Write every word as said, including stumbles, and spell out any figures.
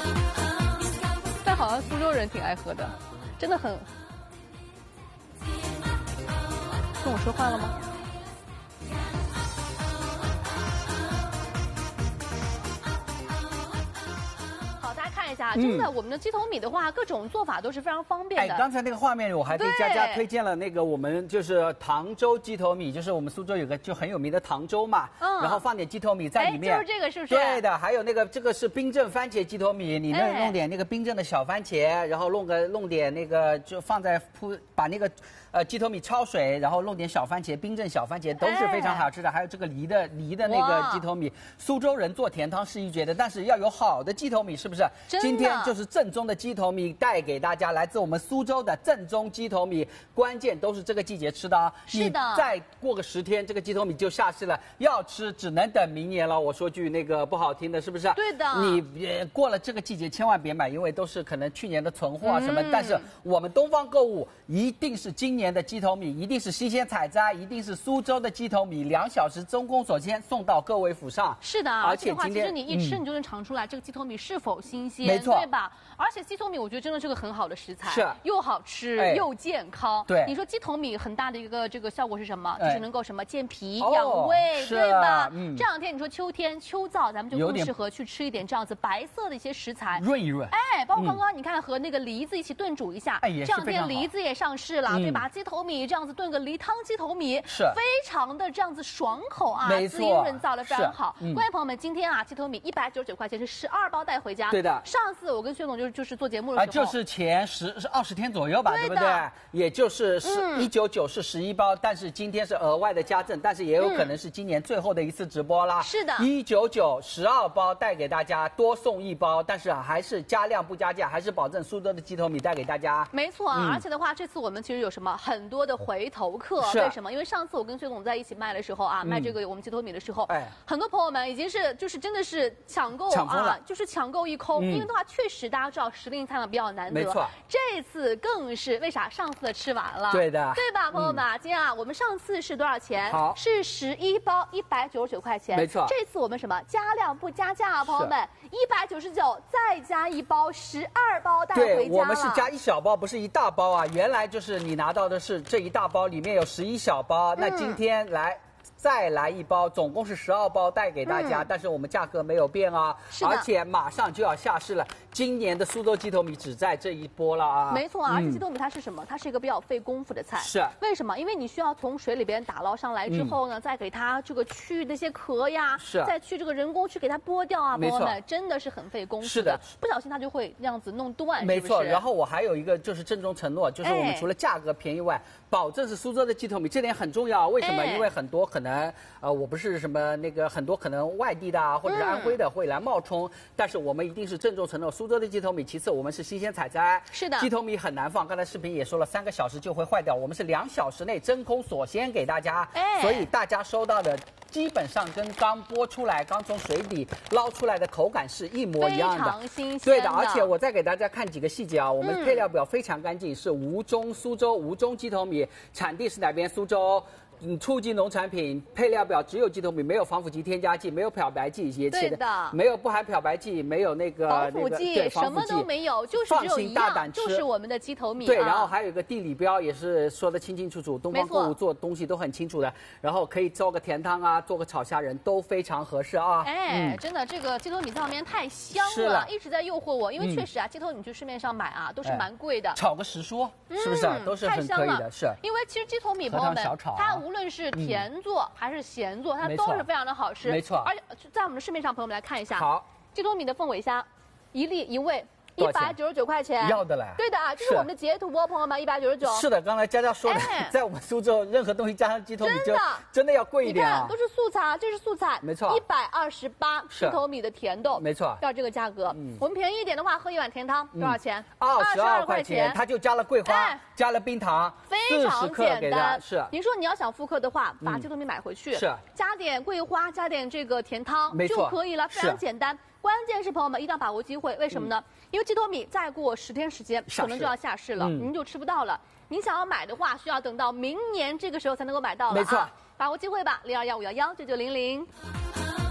但好像苏州人挺爱喝的，真的很。跟我说话了吗？好，大家看一下，真的，我们的鸡头米的话，各种做法都是非常方便的。 哎，刚才那个画面，我还给佳佳推荐了那个我们就是糖粥鸡头米，就是我们苏州有个就很有名的糖粥嘛，嗯，然后放点鸡头米在里面， 就是这个是不是？ 对的，还有那个这个是冰镇番茄鸡头米，你那弄点那个冰镇的小番茄，然后弄个弄点那个就放在铺把那个。呃，鸡头米焯水，然后弄点小番茄，冰镇小番茄都是非常好吃的。哎、还有这个梨的梨的那个鸡头米，苏州人做甜汤是一绝的，但是要有好的鸡头米，是不是？今天就是正宗的鸡头米带给大家，来自我们苏州的正宗鸡头米，关键都是这个季节吃的啊。 是的。 你再过个十天，这个鸡头米就下市了，要吃只能等明年了。我说句那个不好听的，是不是？ 对的。 你呃过了这个季节千万别买，因为都是可能去年的存货啊什么。嗯、但是我们东方购物一定是今年。年的鸡头米一定是新鲜采摘，一定是苏州的鸡头米，两小时中工所鲜送到各位府上。 是的， 而且今天其实你一吃你就能尝出来、嗯、这个鸡头米是否新鲜， 没错， 对吧？而且鸡头米我觉得真的是个很好的食材， 是又好吃、哎、又健康。 对， 你说鸡头米很大的一个这个效果是什么？哎、就是能够什么健脾、 哦、 养胃， 是对吧？ 嗯， 这两天你说秋天秋燥，咱们就更适合去吃一点这样子白色的一些食材， 润一润。 哎，包括刚刚你看和那个梨子一起炖煮一下， 哎， 这两天梨子也上市了， 嗯、 对吧？鸡头米这样子炖个梨汤鸡头米， 是非常的这样子爽口啊， 没错， 滋阴润燥的非常好。 嗯、 观众朋友们，今天啊，鸡头米一百九十九块钱是十二包带回家。 对的。 上次我跟薛总就是就是做节目的时候， 啊、就是前十是二十天左右吧， 对, 对不对？也就是是一九九是十一包，但是今天是额外的加赠，但是也有可能是今年最后的一次直播啦。 是的， 一九九十二包带给大家，多送一包，但是还是加量不加价，还是保证苏州的鸡头米带给大家。 没错啊，嗯、而且的话，这次我们其实有什么很多的回头客，为什么？因为上次我跟薛总在一起卖的时候啊，嗯、卖这个我们鸡头米的时候，哎，很多朋友们已经是就是真的是抢购啊，就是抢购一空。嗯、因为的话，确实大家知道时令菜呢比较难得， 没错。 这次更是为啥？上次的吃完了， 对的， 对吧，朋友们？嗯、今天啊，我们上次是多少钱？ 好， 是十一包一百九十九块钱， 没错。 这次我们什么加量不加价啊，朋友们？一百九十九再加一包，十二包带回家了。 对，我们是加一小包，不是一大包啊。原来就是你拿到的是这一大包，里面有十一小包。嗯、那今天来。再来一包，总共是十二包带给大家，嗯、但是我们价格没有变啊，而且马上就要下市了。今年的苏州鸡头米只在这一波了啊！ 没错啊，嗯、而且鸡头米它是什么？它是一个比较费功夫的菜。 是为什么？因为你需要从水里边打捞上来之后呢，嗯、再给它这个去那些壳呀， 是再去这个人工去给它剥掉啊，朋友们，真的是很费功夫的。 是的， 不小心它就会这样子弄断。 没错。 是是然后我还有一个就是郑重承诺，就是我们除了价格便宜外，哎、保证是苏州的鸡头米，这点很重要。为什么？哎、因为很多可能呃我。不是什么那个很多可能外地的啊，或者是安徽的会来冒充，嗯、但是我们一定是郑重承诺，苏州的鸡头米。其次，我们是新鲜采摘， 是的， 鸡头米很难放。刚才视频也说了，三个小时就会坏掉，我们是两小时内真空锁鲜给大家，哎，所以大家收到的基本上跟刚剥出来、刚从水底捞出来的口感是一模一样的， 非常新鲜的。 对的，而且我再给大家看几个细节啊，我们配料表非常干净，是吴中苏州吴中鸡头米，产地是哪边？苏州。嗯，初级农产品配料表只有鸡头米，没有防腐剂、添加剂，没有漂白剂，也写的没有不含漂白剂，没有那个防腐剂， 那个、 什么都没有，就是只有一样，就是我们的鸡头米、啊。 对，然后还有一个地理标也是说的清清楚楚，东方购物做东西都很清楚的，然后可以做个甜汤啊，做个炒虾仁都非常合适啊。 哎，嗯、真的这个鸡头米在上面太香了，一直在诱惑我，因为确实啊，嗯、鸡头米去市面上买啊都是蛮贵的， 哎、炒个十说是不是、啊嗯、都是很可以的？是， 因为其实鸡头米朋友们，它无论是甜。甜做还是咸做，它都是非常的好吃， 没错。 而且在我们的市面上，朋友们来看一下， 好， 鸡头米的凤尾虾，一粒一位。一百九十九块钱， 要的嘞。 对的啊，这是我们的截图哦，朋友们，一百九十九。 是的，刚才佳佳说的，哎、在我们苏州，任何东西加上鸡头米就真的要贵一点啊。 你看，都是素菜，这是素菜， 没错， 一百二十八鸡头米的甜豆， 没错， 要这个价格。嗯、我们便宜一点的话，喝一碗甜汤多少钱？ 二十二块钱，它就加了桂花，哎、加了冰糖， 非常简单。 是， 您说你要想复刻的话，把鸡头米买回去， 是加点桂花，加点这个甜汤就可以了，非常简单。关键是朋友们一定要把握机会，为什么呢？嗯、因为鸡头米再过十天时间可能就要下市了，嗯、您就吃不到了。您想要买的话，需要等到明年这个时候才能够买到了。 没错， 啊、把握机会吧，零二幺五幺幺九九零零。